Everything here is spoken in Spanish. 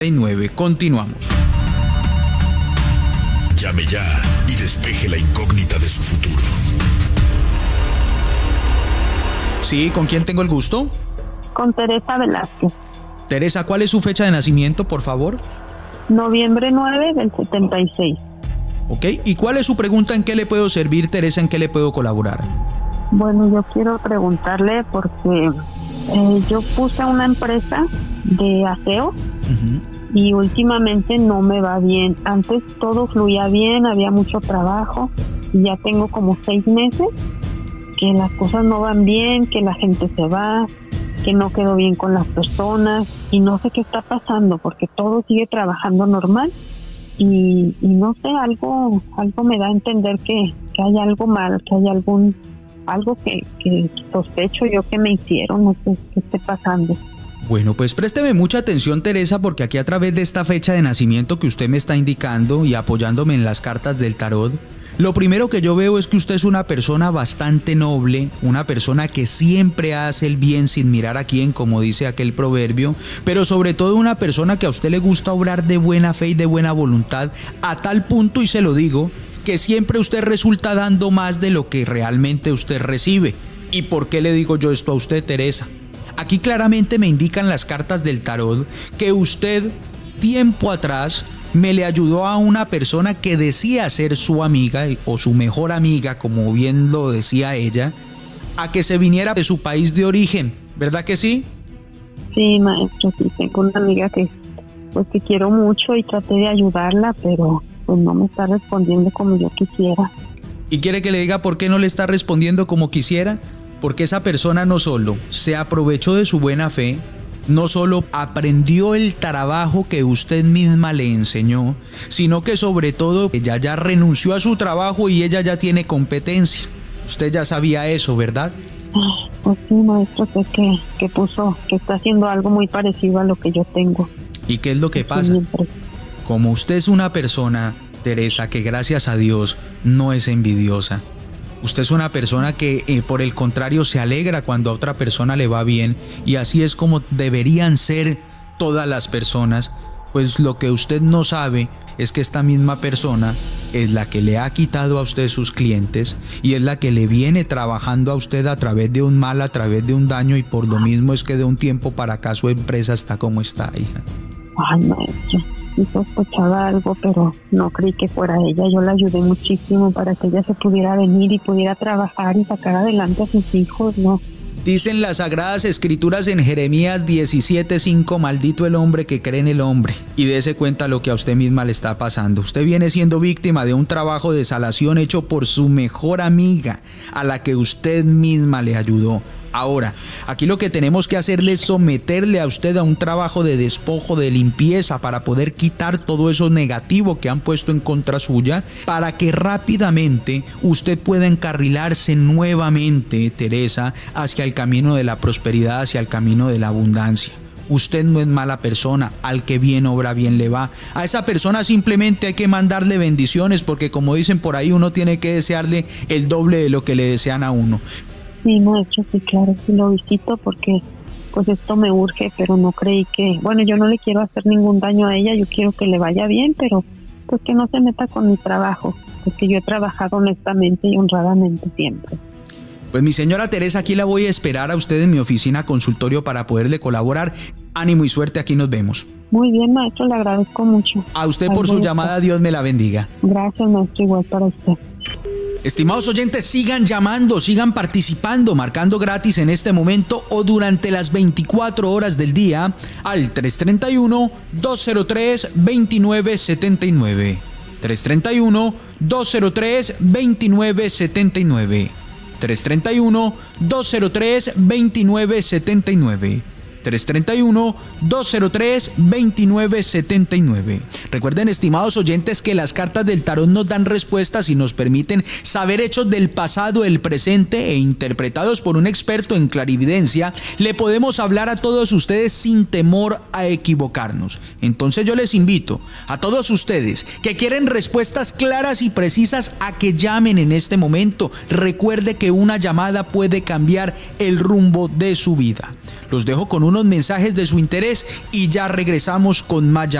Continuamos. Llame ya y despeje la incógnita de su futuro. Sí, ¿con quién tengo el gusto? Con Teresa Velázquez. Teresa, ¿cuál es su fecha de nacimiento, por favor? Noviembre 9 del 76. Ok, ¿y cuál es su pregunta? ¿En qué le puedo servir, Teresa? ¿En qué le puedo colaborar? Bueno, yo quiero preguntarle porque yo puse una empresa de aseo y últimamente no me va bien. Antes todo fluía bien, había mucho trabajo y ya tengo como 6 meses que las cosas no van bien, que la gente se va, que no quedo bien con las personas y no sé qué está pasando porque todo sigue trabajando normal y no sé, algo me da a entender que hay algo mal, que hay algo que sospecho yo que me hicieron, no sé qué esté pasando. Bueno, pues présteme mucha atención, Teresa, porque aquí a través de esta fecha de nacimiento que usted me está indicando y apoyándome en las cartas del tarot, lo primero que yo veo es que usted es una persona bastante noble, una persona que siempre hace el bien sin mirar a quién, como dice aquel proverbio, pero sobre todo una persona que a usted le gusta obrar de buena fe y de buena voluntad, a tal punto, y se lo digo, que siempre usted resulta dando más de lo que realmente usted recibe. ¿Y por qué le digo yo esto a usted, Teresa? Aquí claramente me indican las cartas del tarot que usted, tiempo atrás, me le ayudó a una persona que decía ser su amiga o su mejor amiga, como bien lo decía ella, a que se viniera de su país de origen, ¿verdad que sí? Sí, maestro, sí, tengo una amiga que quiero mucho y traté de ayudarla, pero pues no me está respondiendo como yo quisiera. ¿Y quiere que le diga por qué no le está respondiendo como quisiera? Porque esa persona no solo se aprovechó de su buena fe, no solo aprendió el trabajo que usted misma le enseñó, sino que sobre todo ella ya renunció a su trabajo y ella ya tiene competencia. Usted ya sabía eso, ¿verdad? Pues sí, maestro, sé que puso, que está haciendo algo muy parecido a lo que yo tengo. ¿Y qué es lo que pasa? Siempre. Como usted es una persona, Teresa, que gracias a Dios no es envidiosa. Usted es una persona que por el contrario se alegra cuando a otra persona le va bien, y así es como deberían ser todas las personas. Pues lo que usted no sabe es que esta misma persona es la que le ha quitado a usted sus clientes y es la que le viene trabajando a usted a través de un mal, a través de un daño, y por lo mismo es que de un tiempo para acá su empresa está como está, hija. Ay, maestro, sí sospechaba algo, pero no creí que fuera ella. Yo la ayudé muchísimo para que ella se pudiera venir y pudiera trabajar y sacar adelante a sus hijos, ¿no? Dicen las Sagradas Escrituras en Jeremías 17:5, maldito el hombre que cree en el hombre. Y dése cuenta lo que a usted misma le está pasando. Usted viene siendo víctima de un trabajo de salación hecho por su mejor amiga, a la que usted misma le ayudó. Ahora, aquí lo que tenemos que hacerle es someterle a usted a un trabajo de despojo, de limpieza, para poder quitar todo eso negativo que han puesto en contra suya, para que rápidamente usted pueda encarrilarse nuevamente, Teresa, hacia el camino de la prosperidad, hacia el camino de la abundancia. Usted no es mala persona, al que bien obra bien le va. A esa persona simplemente hay que mandarle bendiciones, porque como dicen por ahí, uno tiene que desearle el doble de lo que le desean a uno. Sí, maestro, sí, claro, sí lo visito porque pues esto me urge, pero no creí que, bueno, yo no le quiero hacer ningún daño a ella, yo quiero que le vaya bien, pero pues que no se meta con mi trabajo, porque yo he trabajado honestamente y honradamente siempre. Pues mi señora Teresa, aquí la voy a esperar a usted en mi oficina consultorio para poderle colaborar. Ánimo y suerte, aquí nos vemos. Muy bien, maestro, le agradezco mucho. A usted por su llamada, Dios me la bendiga. Gracias, maestro, igual para usted. Estimados oyentes, sigan llamando, sigan participando, marcando gratis en este momento o durante las 24 horas del día al 331-203-2979. 331-203-2979. 331-203-2979. 331-203-2979. Recuerden, estimados oyentes, que las cartas del tarot nos dan respuestas y nos permiten saber hechos del pasado, el presente, e interpretados por un experto en clarividencia, le podemos hablar a todos ustedes sin temor a equivocarnos. Entonces yo les invito a todos ustedes que quieren respuestas claras y precisas a que llamen en este momento. Recuerde que una llamada puede cambiar el rumbo de su vida. Los dejo con un unos mensajes de su interés y ya regresamos con más llamadas.